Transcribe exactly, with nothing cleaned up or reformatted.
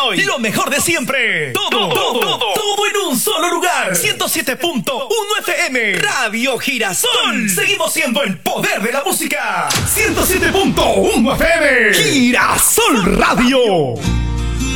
hoy. Lo mejor de siempre. Todo, todo, todo, todo, todo en un solo lugar. ciento siete punto uno F M. Radio Girasol. Seguimos siendo el poder de la música. ciento siete punto uno F M. Girasol Radio.